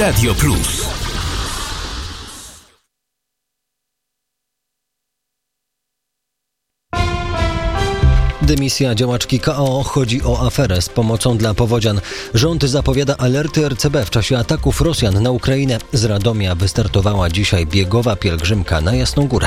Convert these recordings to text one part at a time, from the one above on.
Radio Plus. Dymisja działaczki KO. Chodzi o aferę z pomocą dla powodzian. Rząd zapowiada alerty RCB w czasie ataków Rosjan na Ukrainę. Z Radomia wystartowała dzisiaj biegowa pielgrzymka na Jasną Górę.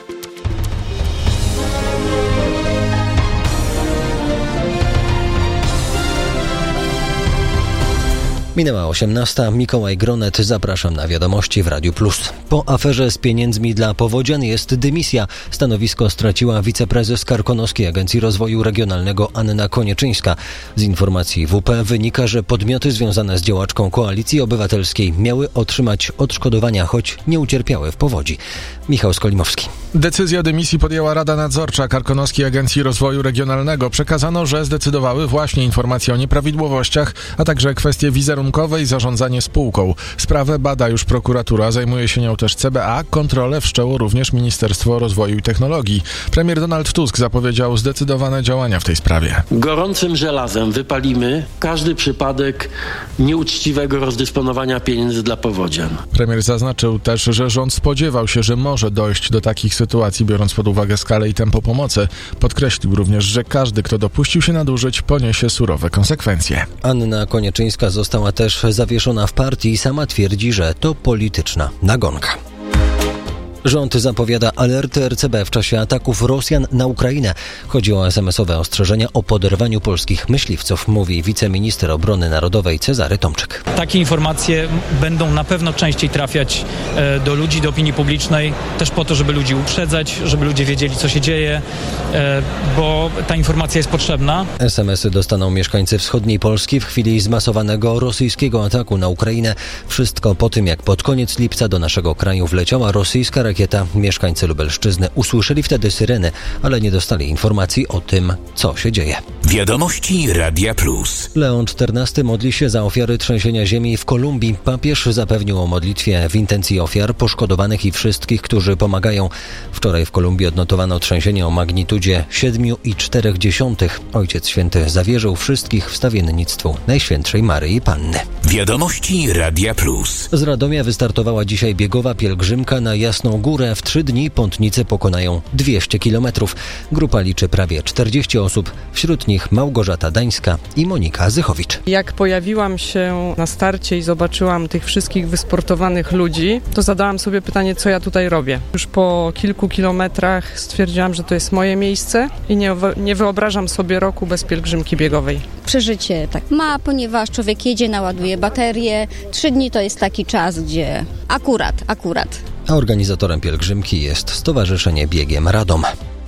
Minęła 18. Mikołaj Gronet. Zapraszam na wiadomości w Radiu Plus. Po aferze z pieniędzmi dla powodzian jest dymisja. Stanowisko straciła wiceprezes Karkonoskiej Agencji Rozwoju Regionalnego Anna Konieczyńska. Z informacji WP wynika, że podmioty związane z działaczką Koalicji Obywatelskiej miały otrzymać odszkodowania, choć nie ucierpiały w powodzi. Michał Skolimowski. Decyzję o dymisji podjęła Rada Nadzorcza Karkonoskiej Agencji Rozwoju Regionalnego. Przekazano, że zdecydowały właśnie informacje o nieprawidłowościach, a także kwestie wizerunkowe i zarządzanie spółką. Sprawę bada już prokuratura, zajmuje się nią też CBA. Kontrolę wszczęło również Ministerstwo Rozwoju i Technologii. Premier Donald Tusk zapowiedział zdecydowane działania w tej sprawie. Gorącym żelazem wypalimy każdy przypadek nieuczciwego rozdysponowania pieniędzy dla powodzian. Premier zaznaczył też, że rząd spodziewał się, że może dojść do takich sytuacji, biorąc pod uwagę skalę i tempo pomocy. Podkreślił również, że każdy, kto dopuścił się nadużyć, poniesie surowe konsekwencje. Anna Konieczyńska została też zawieszona w partii i sama twierdzi, że to polityczna nagonka. Rząd zapowiada alerty RCB w czasie ataków Rosjan na Ukrainę. Chodzi o SMS-owe ostrzeżenia o poderwaniu polskich myśliwców, mówi wiceminister obrony narodowej Cezary Tomczyk. Takie informacje będą na pewno częściej trafiać do ludzi, do opinii publicznej, też po to, żeby ludzi uprzedzać, żeby ludzie wiedzieli, co się dzieje, bo ta informacja jest potrzebna. SMS-y dostaną mieszkańcy wschodniej Polski w chwili zmasowanego rosyjskiego ataku na Ukrainę. Wszystko po tym, jak pod koniec lipca do naszego kraju wleciała rosyjska rakieta. Mieszkańcy Lubelszczyzny usłyszeli wtedy syreny, ale nie dostali informacji o tym, co się dzieje. Wiadomości Radia Plus. Leon XIV modli się za ofiary trzęsienia ziemi w Kolumbii. Papież zapewnił o modlitwie w intencji ofiar, poszkodowanych i wszystkich, którzy pomagają. Wczoraj w Kolumbii odnotowano trzęsienie o magnitudzie 7,4. Ojciec Święty zawierzył wszystkich wstawiennictwu Najświętszej Maryi Panny. Wiadomości Radia Plus. Z Radomia wystartowała dzisiaj biegowa pielgrzymka na Jasną Górę. W 3 dni pątnicy pokonają 200 kilometrów. Grupa liczy prawie 40 osób, wśród nich Małgorzata Dańska i Monika Zychowicz. Jak pojawiłam się na starcie i zobaczyłam tych wszystkich wysportowanych ludzi, to zadałam sobie pytanie, co ja tutaj robię. Już po kilku kilometrach stwierdziłam, że to jest moje miejsce i nie wyobrażam sobie roku bez pielgrzymki biegowej. Przeżycie tak ma, ponieważ człowiek jedzie, naładuje baterię. 3 dni to jest taki czas, gdzie akurat. A organizatorem pielgrzymki jest Stowarzyszenie Biegiem Radom.